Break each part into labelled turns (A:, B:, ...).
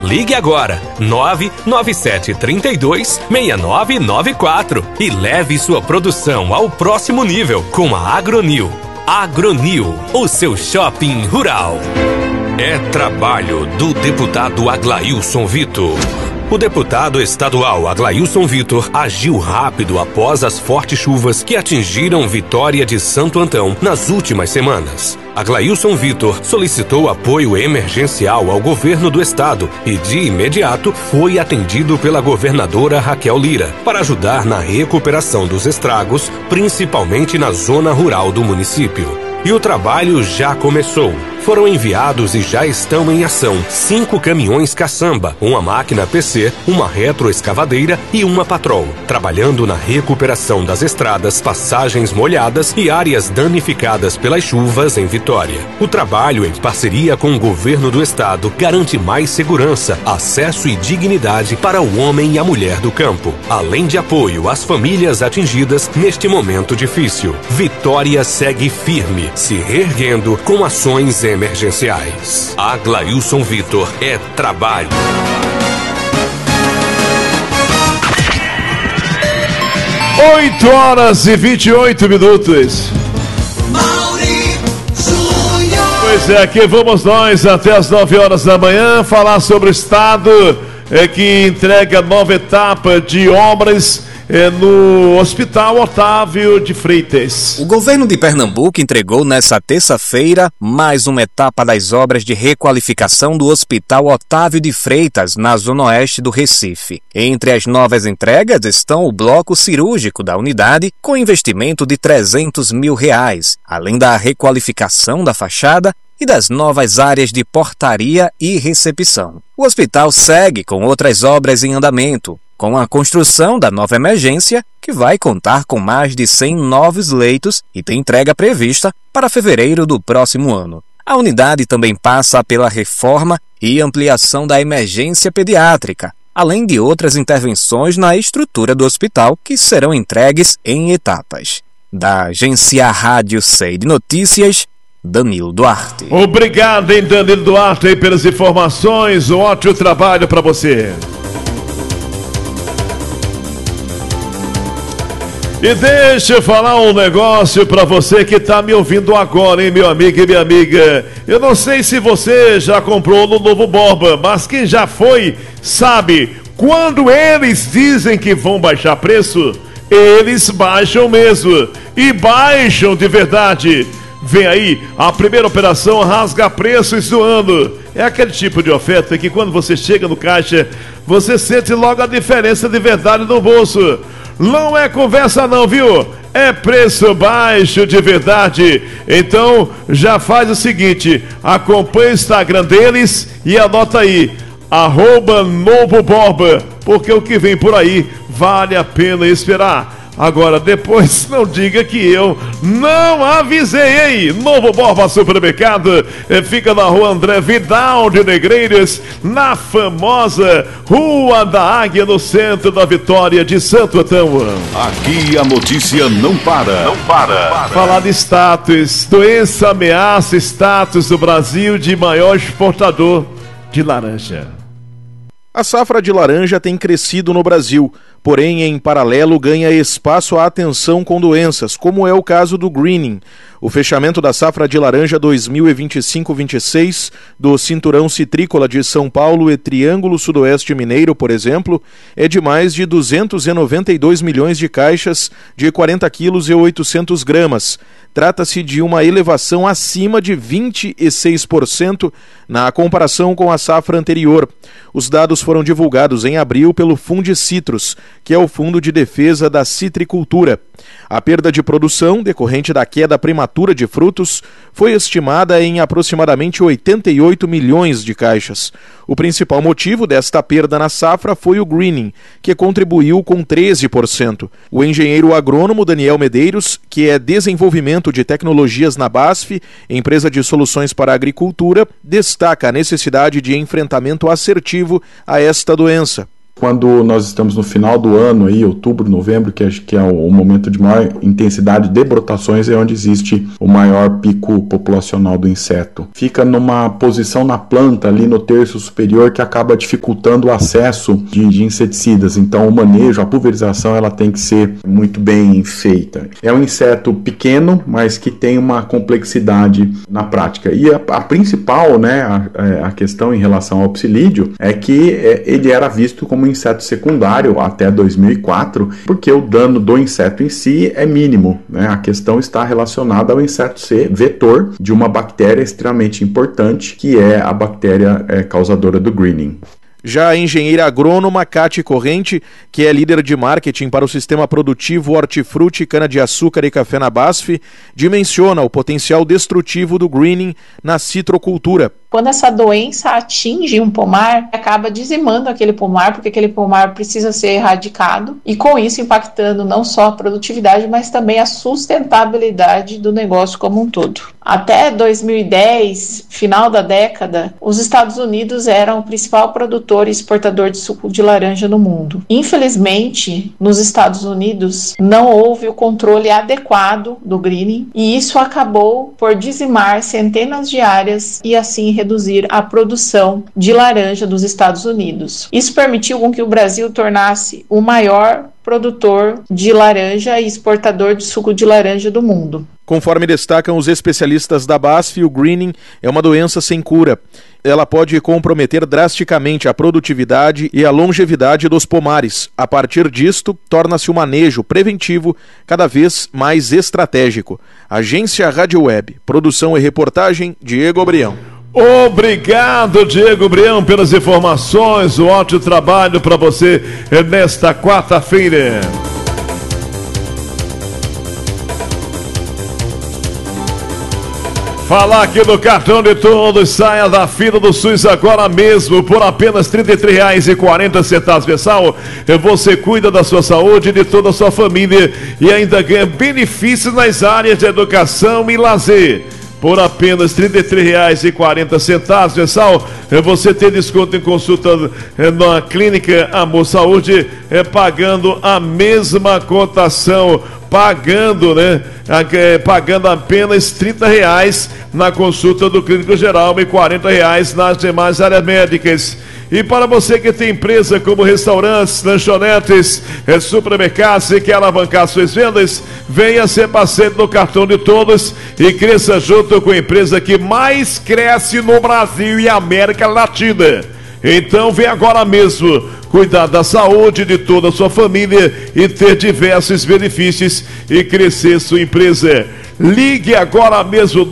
A: Ligue agora, 99732-6994 e leve sua produção ao próximo nível com a Agronil. Agronil, o seu shopping rural. É trabalho do deputado Aglailson Vitor. O deputado estadual Aglailson Vitor agiu rápido após as fortes chuvas que atingiram Vitória de Santo Antão nas últimas semanas. Aglailson Vitor solicitou apoio emergencial ao governo do estado e, de imediato, foi atendido pela governadora Raquel Lira para ajudar na recuperação dos estragos, principalmente na zona rural do município. E o trabalho já começou. Foram enviados e já estão em ação 5 caminhões caçamba, uma máquina PC, uma retroescavadeira e uma patrol, trabalhando na recuperação das estradas, passagens molhadas e áreas danificadas pelas chuvas em Vitória. O trabalho, em parceria com o governo do estado, garante mais segurança, acesso e dignidade para o homem e a mulher do campo, além de apoio às famílias atingidas neste momento difícil. Vitória segue firme, se reerguendo com ações emergenciais. Aglailson Vitor é trabalho.
B: 8h28. Pois é, aqui vamos nós até as 9 horas da manhã falar sobre o estado que entrega nova etapa de obras no Hospital Otávio de Freitas.
C: O governo de Pernambuco entregou nesta terça-feira mais uma etapa das obras de requalificação do Hospital Otávio de Freitas, na zona oeste do Recife. Entre as novas entregas estão o bloco cirúrgico da unidade, com investimento de R$300 mil, além da requalificação da fachada e das novas áreas de portaria e recepção. O hospital segue com outras obras em andamento, com a construção da nova emergência, que vai contar com mais de 100 novos leitos e tem entrega prevista para fevereiro do próximo ano. A unidade também passa pela reforma e ampliação da emergência pediátrica, além de outras intervenções na estrutura do hospital que serão entregues em etapas. Da agência Rádio Sei de Notícias, Danilo Duarte.
B: Obrigado, hein, Danilo Duarte, pelas informações. Um ótimo trabalho para você. E deixa eu falar um negócio pra você que tá me ouvindo agora, hein, meu amigo e minha amiga. Eu não sei se você já comprou no Novo Borba, mas quem já foi sabe, quando eles dizem que vão baixar preço, eles baixam mesmo. E baixam de verdade. Vem aí a primeira operação Rasga Preços do ano. É aquele tipo de oferta que quando você chega no caixa, você sente logo a diferença de verdade no bolso. Não é conversa não, viu? É preço baixo de verdade. Então já faz o seguinte, acompanha o Instagram deles e anota aí, @NovoBorba, porque o que vem por aí vale a pena esperar. Agora, depois não diga que eu não avisei, hein? Novo Borba Supermercado fica na rua André Vidal de Negreiros, na famosa Rua da Águia, no centro da Vitória de Santo Antão.
D: Aqui a notícia não para. Não para.
B: Falar de status, doença ameaça status do Brasil de maior exportador de laranja.
E: A safra de laranja tem crescido no Brasil, porém, em paralelo, ganha espaço a atenção com doenças, como é o caso do greening. O fechamento da safra de laranja 2025-26 do Cinturão Citrícola de São Paulo e Triângulo Sudoeste Mineiro, por exemplo, é de mais de 292 milhões de caixas de 40 quilos e 800 gramas. Trata-se de uma elevação acima de 26% na comparação com a safra anterior. Os dados foram divulgados em abril pelo Fundecitrus, que é o Fundo de Defesa da Citricultura. A perda de produção, decorrente da queda prematura de frutos, foi estimada em aproximadamente 88 milhões de caixas. O principal motivo desta perda na safra foi o greening, que contribuiu com 13%. O engenheiro agrônomo Daniel Medeiros, que é desenvolvimento de tecnologias na BASF, empresa de soluções para a agricultura, destaca a necessidade de enfrentamento assertivo a esta doença.
F: quando nós estamos no final do ano, aí, outubro, novembro, que é o momento de maior intensidade de brotações, é onde existe o maior pico populacional do inseto. Fica numa posição na planta, ali no terço superior, que acaba dificultando o acesso de inseticidas. Então o manejo, a pulverização, ela tem que ser muito bem feita. É um inseto pequeno, mas que tem uma complexidade na prática. E a principal, né, a questão em relação ao psilídeo é que ele era visto como inseto secundário até 2004, porque o dano do inseto em si é mínimo, né? A questão está relacionada ao inseto ser vetor de uma bactéria extremamente importante, que é a bactéria causadora do greening.
E: Já a engenheira agrônoma Cátia Corrente, que é líder de marketing para o sistema produtivo hortifruti, cana-de-açúcar e café na BASF, dimensiona o potencial destrutivo do greening na citrocultura.
G: Quando essa doença atinge um pomar, acaba dizimando aquele pomar, porque aquele pomar precisa ser erradicado, e com isso impactando não só a produtividade, mas também a sustentabilidade do negócio como um todo. Até 2010, final da década, os Estados Unidos eram o principal produtor e exportador de suco de laranja no mundo. Infelizmente, nos Estados Unidos não houve o controle adequado do greening, e isso acabou por dizimar centenas de áreas e assim reduzir a produção de laranja dos Estados Unidos. Isso permitiu com que o Brasil tornasse o maior produtor de laranja e exportador de suco de laranja do mundo.
E: Conforme destacam os especialistas da BASF, o greening é uma doença sem cura. Ela pode comprometer drasticamente a produtividade e a longevidade dos pomares. A partir disto, torna-se o manejo preventivo cada vez mais estratégico. Agência Rádio Web, produção e reportagem, Diego Brião.
B: Obrigado, Diego Brião, pelas informações. Um ótimo trabalho para você nesta quarta-feira. Falar aqui do cartão de todos, saia da fila do SUS agora mesmo, por apenas R$ 33,40 mensal. Você cuida da sua saúde e de toda a sua família e ainda ganha benefícios nas áreas de educação e lazer. Por apenas R$ 33,40 mensal, você tem desconto em consulta na Clínica Amor Saúde, pagando a mesma cotação, pagando apenas R$ 30 na consulta do clínico geral e R$ 40 nas demais áreas médicas. E para você que tem empresa como restaurantes, lanchonetes, supermercados e quer alavancar suas vendas, venha ser parceiro do cartão de todos e cresça junto com a empresa que mais cresce no Brasil e América Latina. Então vem agora mesmo cuidar da saúde de toda a sua família e ter diversos benefícios e crescer sua empresa. Ligue agora mesmo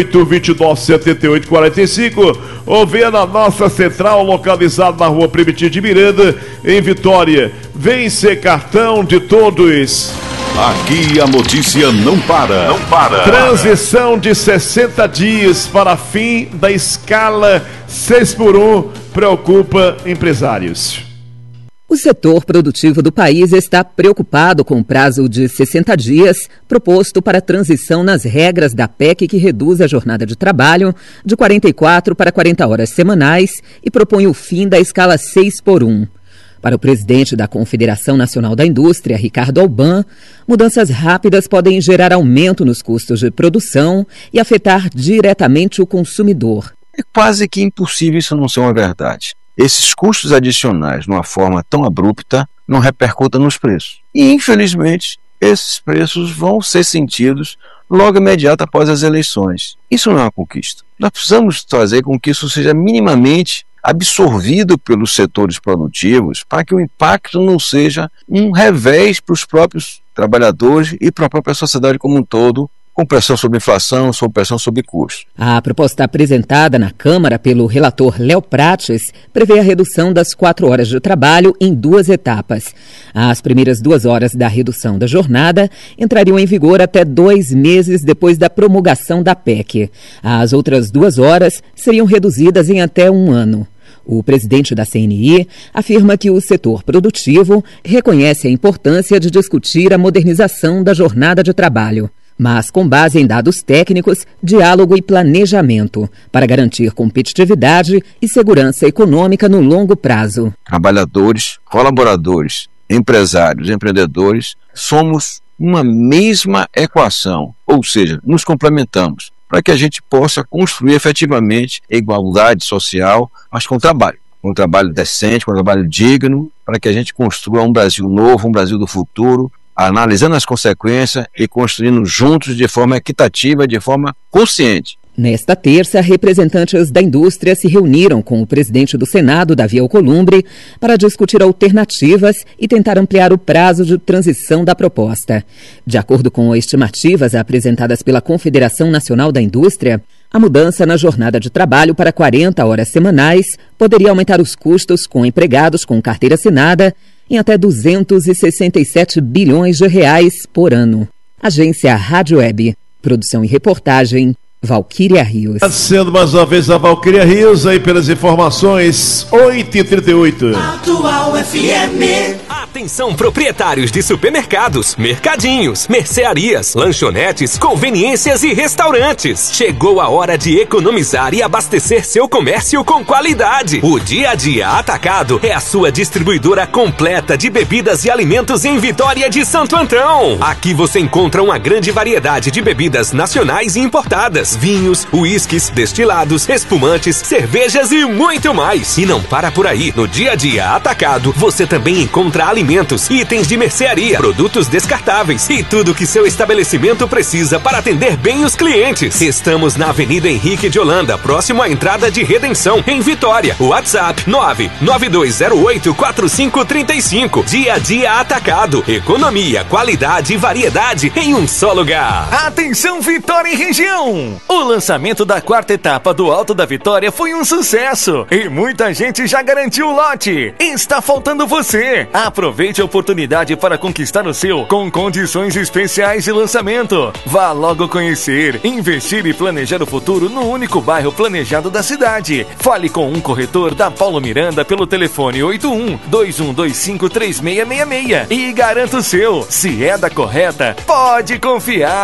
B: 981297845 ou venha na nossa central localizada na Rua Primitivo de Miranda, em Vitória. Vem ser cartão de todos.
D: Aqui a notícia não para. Não para.
B: Transição de 60 dias para fim da escala 6x1 preocupa empresários.
H: O setor produtivo do país está preocupado com o prazo de 60 dias proposto para a transição nas regras da PEC, que reduz a jornada de trabalho de 44 para 40 horas semanais e propõe o fim da escala 6x1. Para o presidente da Confederação Nacional da Indústria, Ricardo Alban, mudanças rápidas podem gerar aumento nos custos de produção e afetar diretamente o consumidor.
I: É quase que impossível isso não ser uma verdade. Esses custos adicionais, de uma forma tão abrupta, não repercutem nos preços. E, infelizmente, esses preços vão ser sentidos logo imediato após as eleições. Isso não é uma conquista. Nós precisamos fazer com que isso seja minimamente absorvido pelos setores produtivos para que o impacto não seja um revés para os próprios trabalhadores e para a própria sociedade como um todo, com pressão sobre inflação, sob pressão sobre custos.
H: A proposta apresentada na Câmara pelo relator Léo Prates prevê a redução das 4 horas de trabalho em 2 etapas. As primeiras 2 horas da redução da jornada entrariam em vigor até 2 meses depois da promulgação da PEC. As outras 2 horas seriam reduzidas em até 1 ano. O presidente da CNI afirma que o setor produtivo reconhece a importância de discutir a modernização da jornada de trabalho. mas com base em dados técnicos, diálogo e planejamento, para garantir competitividade e segurança econômica no longo prazo.
I: Trabalhadores, colaboradores, empresários, empreendedores, somos uma mesma equação, ou seja, nos complementamos, para que a gente possa construir efetivamente a igualdade social, mas com trabalho. Um trabalho decente, com um trabalho digno, para que a gente construa um Brasil novo, um Brasil do futuro, analisando as consequências e construindo juntos de forma equitativa, de forma consciente.
H: Nesta terça, representantes da indústria se reuniram com o presidente do Senado, Davi Alcolumbre, para discutir alternativas e tentar ampliar o prazo de transição da proposta. De acordo com estimativas apresentadas pela Confederação Nacional da Indústria, a mudança na jornada de trabalho para 40 horas semanais poderia aumentar os custos com empregados com carteira assinada em até 267 bilhões de reais por ano. Agência Rádio Web. Produção e reportagem, Valquíria Rios.
B: Sendo mais uma vez a Valquíria Rios aí pelas informações, 8h38.
A: Atual FM. Atenção, proprietários de supermercados, mercadinhos, mercearias, lanchonetes, conveniências e restaurantes. Chegou a hora de economizar e abastecer seu comércio com qualidade. O Dia a Dia Atacado é a sua distribuidora completa de bebidas e alimentos em Vitória de Santo Antão. Aqui você encontra uma grande variedade de bebidas nacionais e importadas, vinhos, uísques, destilados, espumantes, cervejas e muito mais. E não para por aí. No Dia a Dia Atacado, você também encontra alimentos, itens de mercearia, produtos descartáveis e tudo que seu estabelecimento precisa para atender bem os clientes. Estamos na Avenida Henrique de Holanda, próximo à entrada de Redenção, em Vitória. WhatsApp 992084535. Dia a Dia Atacado. Economia, qualidade e variedade em um só lugar.
J: Atenção, Vitória e região! O lançamento da 4ª etapa do Alto da Vitória foi um sucesso e muita gente já garantiu o lote. Está faltando você. Aproveite a oportunidade para conquistar o seu com condições especiais de lançamento. Vá logo conhecer, investir e planejar o futuro no único bairro planejado da cidade. Fale com um corretor da Paulo Miranda pelo telefone 81-2125-3666 e garanta o seu. Se é da correta, pode confiar.